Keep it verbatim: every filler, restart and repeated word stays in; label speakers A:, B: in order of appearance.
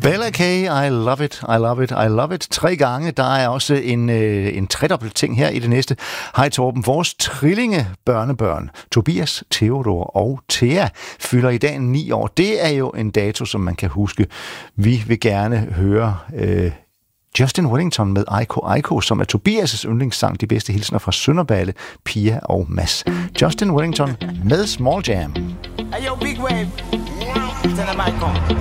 A: Bella K, I love it, I love it, I love it. Tre gange. Der er også en, øh, en tredobbelt ting her i det næste. Hej Torben, vores trillinge børnebørn, Tobias, Theodor og Thea, fylder i dag ni år. Det er jo en dato, som man kan huske. Vi vil gerne høre øh, Justin Wellington med Aiko Aiko, som er Tobias' yndlingssang, De bedste hilsner fra Sønderballe, Pia og Mads. Justin Wellington med Small Jam.
B: Hey, yo, Big Wave. Tell them I come.